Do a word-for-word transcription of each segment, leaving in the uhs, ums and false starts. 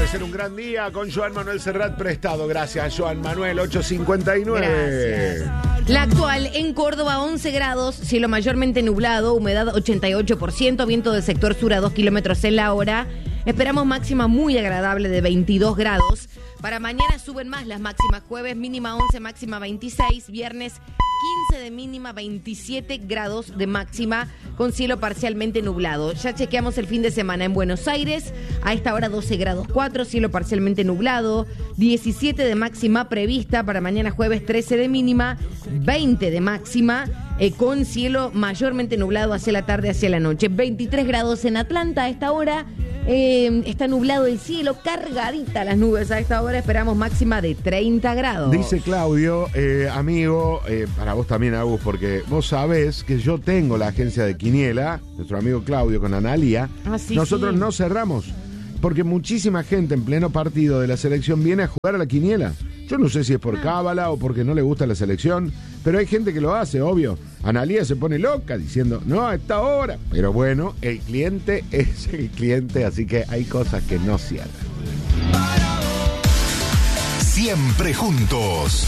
ser un gran día con Joan Manuel Serrat prestado. Gracias, Joan Manuel. ocho cincuenta y nueve. Gracias. La actual en Córdoba, once grados, cielo mayormente nublado, humedad ochenta y ocho por ciento, viento del sector sur a dos kilómetros en la hora. Esperamos máxima muy agradable de veintidós grados. Para mañana suben más las máximas. Jueves mínima once, máxima veintiséis. Viernes quince de mínima, veintisiete grados de máxima, con cielo parcialmente nublado. Ya chequeamos el fin de semana en Buenos Aires. A esta hora doce grados cuatro, cielo parcialmente nublado. diecisiete de máxima prevista. Para mañana jueves trece de mínima, veinte de máxima. Eh, con cielo mayormente nublado hacia la tarde, hacia la noche. veintitrés grados en Atlanta a esta hora. Eh, está nublado el cielo, cargadita las nubes a esta hora. Esperamos máxima de treinta grados. Dice Claudio, eh, amigo, eh, para vos también, Agus, porque vos sabés que yo tengo la agencia de Quiniela, nuestro amigo Claudio con Analía. Ah, sí, Nosotros sí. no cerramos, porque muchísima gente en pleno partido de la selección viene a jugar a la Quiniela. Yo no sé si es por Ah. cábala o porque no le gusta la selección, pero hay gente que lo hace, obvio. Analía se pone loca diciendo, no, a esta hora. Pero bueno, el cliente es el cliente, así que hay cosas que no cierran. Siempre juntos.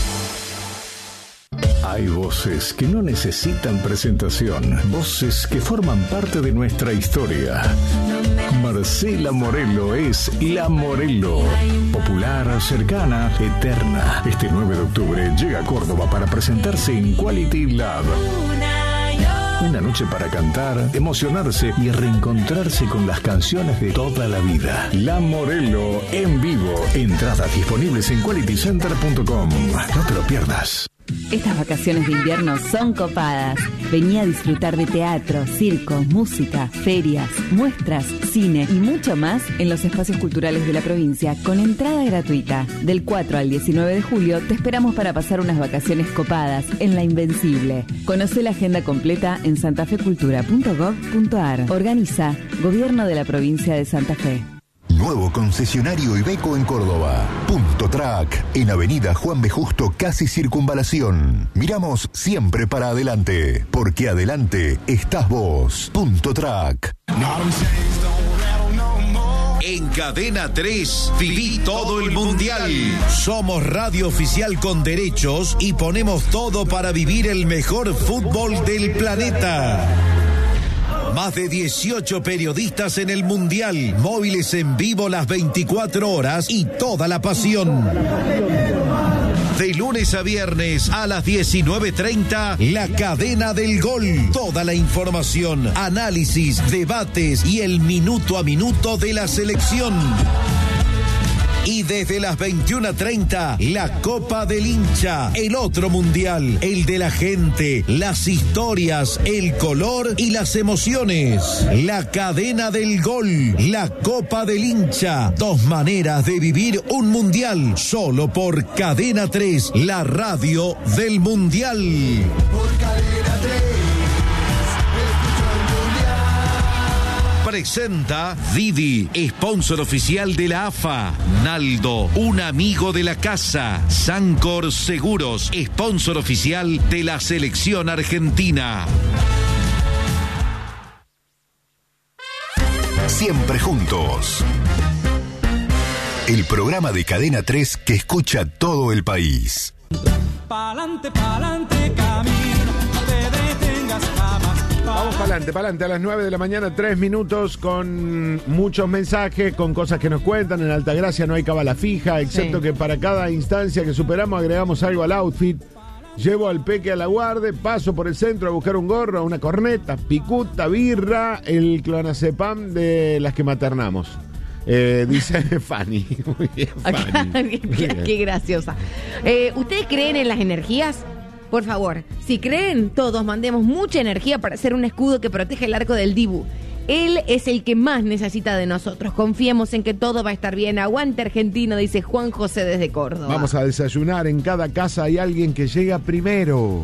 Hay voces que no necesitan presentación, voces que forman parte de nuestra historia. Marcela Morelo es La Morelo, popular, cercana, eterna. Este nueve de octubre llega a Córdoba para presentarse en Quality Lab. Una noche para cantar, emocionarse y reencontrarse con las canciones de toda la vida. La Morelo en vivo. Entradas disponibles en quality center punto com. No te lo pierdas. Estas vacaciones de invierno son copadas. Vení a disfrutar de teatro, circo, música, ferias, muestras, cine y mucho más en los espacios culturales de la provincia con entrada gratuita. Del cuatro al diecinueve de julio te esperamos para pasar unas vacaciones copadas en La Invencible. Conoce la agenda completa en santafecultura punto gov punto ar. Organiza Gobierno de la Provincia de Santa Fe. Nuevo concesionario Iveco en Córdoba. Punto Track, en Avenida Juan B. Justo, casi Circunvalación. Miramos siempre para adelante, porque adelante estás vos. Punto Track. En Cadena tres, viví todo el Mundial. Somos radio oficial con derechos y ponemos todo para vivir el mejor fútbol del planeta. Más de dieciocho periodistas en el Mundial, móviles en vivo las veinticuatro horas y toda la pasión. De lunes a viernes a las diecinueve treinta, La Cadena del Gol. Toda la información, análisis, debates y el minuto a minuto de la selección. Y desde las veintiuna treinta, la Copa del Hincha, el otro mundial, el de la gente, las historias, el color y las emociones. La Cadena del Gol, la Copa del Hincha, dos maneras de vivir un mundial, solo por Cadena tres, la radio del mundial. Por Cadena tres. Presenta Didi, sponsor oficial de la A F A. Naldo, un amigo de la casa. Sancor Seguros, sponsor oficial de la selección argentina. Siempre juntos. El programa de Cadena tres que escucha todo el país. Pa'lante, pa'lante, camino, no te detengas jamás. Vamos para adelante, para adelante, a las nueve de la mañana, tres minutos, con muchos mensajes, con cosas que nos cuentan. En Altagracia no hay cábala fija, excepto Sí. que para cada instancia que superamos agregamos algo al outfit. Llevo al peque a la guardia, paso por el centro a buscar un gorro, una corneta, picuta, birra, el clonazepam de las que maternamos. Eh, dice Fanny. Muy bien, Fanny. qué, qué graciosa. Eh, ¿Ustedes creen en las energías? Por favor, si creen, todos mandemos mucha energía para hacer un escudo que proteja el arco del Dibu. Él es el que más necesita de nosotros. Confiemos en que todo va a estar bien. Aguante Argentino, dice Juan José desde Córdoba. Vamos a desayunar. En cada casa hay alguien que llega primero.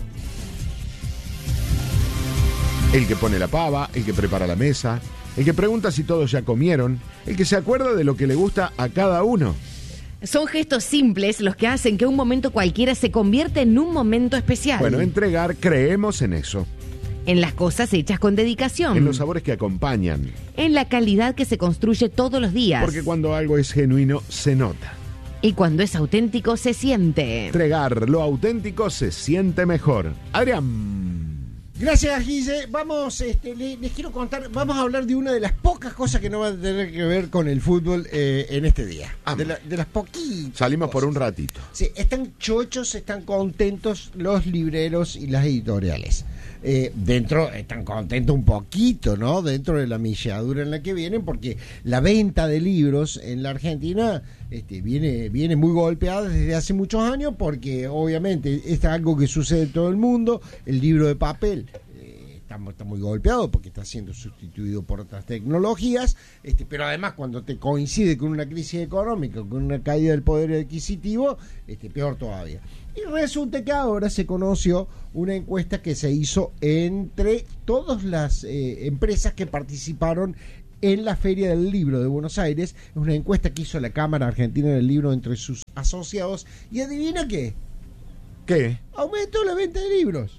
El que pone la pava, el que prepara la mesa, el que pregunta si todos ya comieron, el que se acuerda de lo que le gusta a cada uno. Son gestos simples los que hacen que un momento cualquiera se convierta en un momento especial. Bueno, entregar, creemos en eso. en las cosas hechas con dedicación, en los sabores que acompañan, en la calidad que se construye todos los días, porque cuando algo es genuino se nota. Y cuando es auténtico, se siente. Entregar lo auténtico se siente mejor. Adrián. Gracias, Guille. Vamos, este, les, les quiero contar, vamos a hablar de una de las pocas cosas que no van a tener que ver con el fútbol eh, en este día. Ah, de, la, de las poquitas. Salimos cosas. Por un ratito. Sí, están chochos, están contentos los libreros y las editoriales. Eh, dentro, están contentos un poquito, ¿no? Dentro de la milladura en la que vienen, porque la venta de libros en la Argentina este, viene, viene muy golpeada desde hace muchos años, porque obviamente es algo que sucede en todo el mundo. El libro de papel eh, está, está muy golpeado porque está siendo sustituido por otras tecnologías, este, pero además cuando te coincide con una crisis económica, con una caída del poder adquisitivo, este, peor todavía. Y resulta que ahora se conoció una encuesta que se hizo entre todas las eh, empresas que participaron en la Feria del Libro de Buenos Aires. Es una encuesta que hizo la Cámara Argentina del Libro entre sus asociados. ¿Y adivina qué? ¿Qué? Aumentó la venta de libros.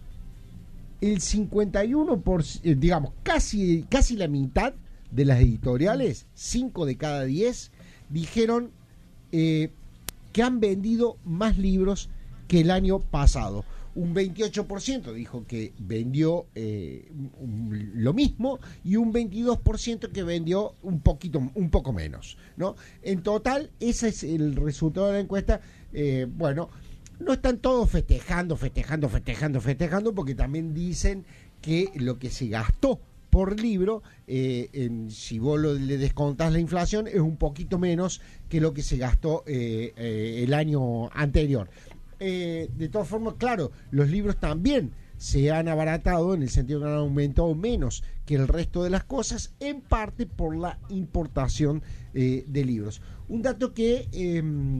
El cincuenta y uno por ciento, eh, digamos, casi, casi la mitad de las editoriales, cinco de cada diez, dijeron eh, que han vendido más libros que el año pasado. Un veintiocho por ciento dijo que vendió eh, un, lo mismo, y un veintidós por ciento que vendió un poquito, un poco menos, ¿no? En total, ese es el resultado de la encuesta. Eh, bueno, no están todos festejando, festejando, festejando, festejando, porque también dicen que lo que se gastó por libro, eh, en, si vos lo, le descontás la inflación, es un poquito menos que lo que se gastó eh, eh, el año anterior. Eh, de todas formas, claro, los libros también se han abaratado, en el sentido que han aumentado menos que el resto de las cosas, en parte por la importación eh, de libros. Un dato que eh,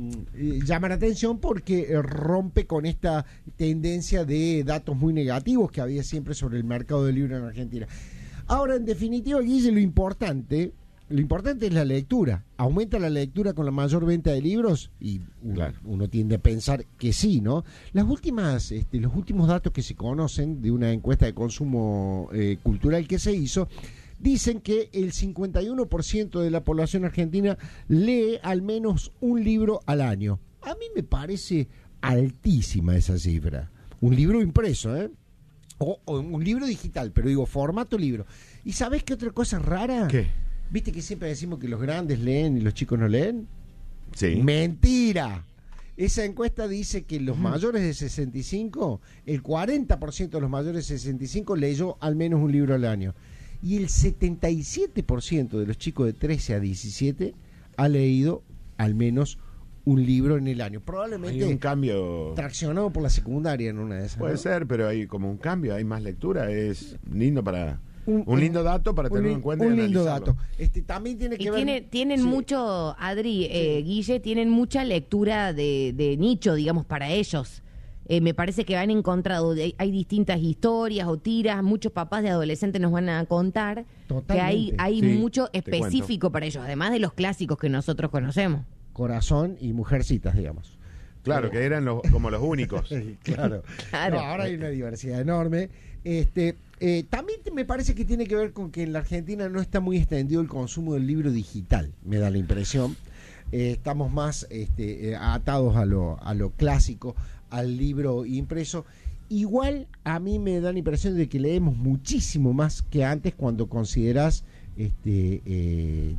llama la atención porque rompe con esta tendencia de datos muy negativos que había siempre sobre el mercado del libro en Argentina. Ahora, en definitiva, Guille, lo importante... Lo importante es la lectura. ¿Aumenta la lectura con la mayor venta de libros? Y uno, claro. uno tiende a pensar que sí, ¿no? Las últimas, este, los últimos datos que se conocen de una encuesta de consumo eh, cultural que se hizo, dicen que el cincuenta y uno por ciento de la población argentina lee al menos un libro al año. A mí me parece altísima esa cifra. Un libro impreso, ¿eh? O, o un libro digital, pero digo, formato libro. ¿Y sabés qué otra cosa rara? ¿Qué? ¿Viste que siempre decimos que los grandes leen y los chicos no leen? Sí. ¡Mentira! Esa encuesta dice que los mayores de sesenta y cinco, el cuarenta por ciento de los mayores de sesenta y cinco leyó al menos un libro al año. Y el setenta y siete por ciento de los chicos de trece a diecisiete ha leído al menos un libro en el año. Probablemente hay un cambio traccionado por la secundaria en una de esas. Puede ¿no? ser, pero hay como un cambio, hay más lectura, es lindo para... Un, un un lindo dato para tenerlo en cuenta. Un y lindo analizarlo. dato. Este, también tiene que y ver... tiene, tienen sí. mucho, Adri, sí. eh, Guille, tienen mucha lectura de, de nicho, digamos, para ellos. Eh, me parece que han encontrado, hay distintas historias o tiras, muchos papás de adolescentes nos van a contar Totalmente. que hay, hay Sí, mucho te específico para ellos, además de los clásicos que nosotros conocemos. Corazón y Mujercitas, digamos. Claro, que eran los, como los únicos. claro. Claro. No, ahora hay una diversidad enorme. Este, eh, también me parece que tiene que ver con que en la Argentina no está muy extendido el consumo del libro digital, me da la impresión. Eh, estamos más este, eh, atados a lo, a lo clásico, al libro impreso. Igual a mí me da la impresión de que leemos muchísimo más que antes cuando considerás este, eh,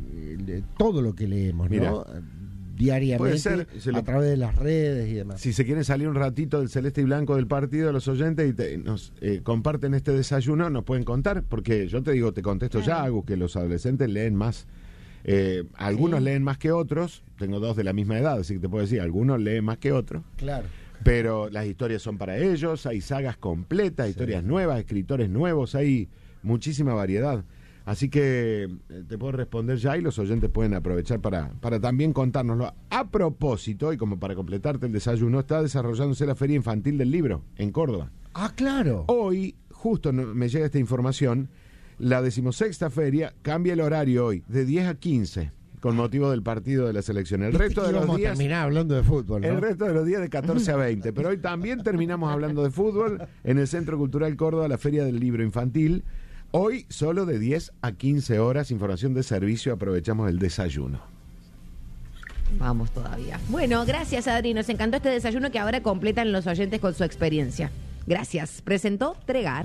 todo lo que leemos, Mira, ¿no? Diariamente, ser, lo, a través de las redes y demás. Si se quieren salir un ratito del celeste y blanco del partido de los oyentes y te, nos eh, comparten este desayuno, nos pueden contar, porque yo te digo, te contesto claro. ya, Agus, que los adolescentes leen más. Eh, algunos sí. leen más que otros, tengo dos de la misma edad, así que te puedo decir, algunos leen más que otros. Claro. Pero las historias son para ellos, hay sagas completas, sí. historias nuevas, escritores nuevos, hay muchísima variedad. Así que eh, te puedo responder ya y los oyentes pueden aprovechar para, para también contárnoslo. A propósito, y como para completarte el desayuno, está desarrollándose la Feria Infantil del Libro en Córdoba. Ah, claro. Hoy, justo no, me llega esta información, la decimosexta feria cambia el horario hoy, de diez a quince. con motivo del partido de la selección. El resto de los Vamos a días... terminar hablando de fútbol, ¿no? El resto de los días de catorce a veinte. Pero hoy también terminamos hablando de fútbol en el Centro Cultural Córdoba, la Feria del Libro Infantil. Hoy solo de diez a quince horas, información de servicio, aprovechamos el desayuno. Vamos todavía. Bueno, gracias Adri, nos encantó este desayuno que ahora completan los oyentes con su experiencia. Gracias. Presentó Tregar.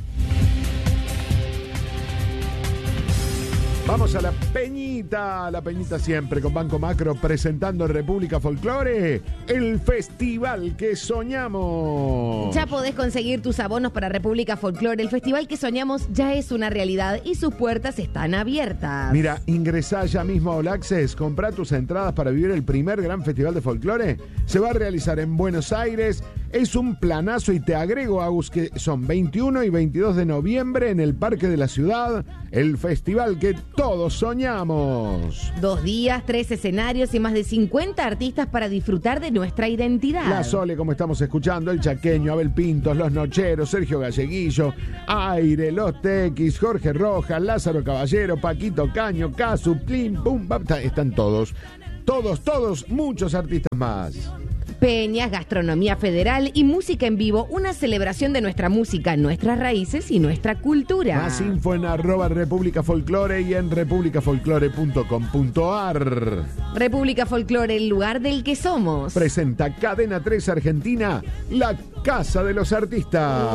Vamos a la Peñita, la Peñita siempre con Banco Macro presentando en República Folclore el festival que soñamos. Ya podés conseguir tus abonos para República Folclore. El festival que soñamos ya es una realidad y sus puertas están abiertas. Mira, ingresá ya mismo a All Access, comprá tus entradas para vivir el primer gran festival de folclore. Se va a realizar en Buenos Aires. Es un planazo y te agrego, Agus, que son veintiuno y veintidós de noviembre en el Parque de la Ciudad, el festival que todos soñamos. Dos días, tres escenarios y más de cincuenta artistas para disfrutar de nuestra identidad. La Sole, como estamos escuchando, El Chaqueño, Abel Pintos, Los Nocheros, Sergio Galleguillo, Aire, Los Tequis, Jorge Rojas, Lázaro Caballero, Paquito Caño, Casu, Plim, Pum, Pam, están todos, todos, todos, muchos artistas más. Peñas, gastronomía federal y música en vivo, una celebración de nuestra música, nuestras raíces y nuestra cultura. Más info en arroba República Folclore y en república folclore punto com punto ar. República Folclore, el lugar del que somos. Presenta Cadena tres Argentina, la casa de los artistas.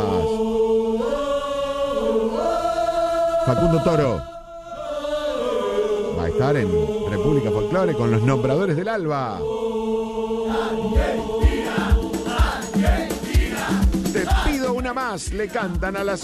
Facundo Toro va a estar en República Folclore con los nombradores del Alba. Te pido una más, le cantan a las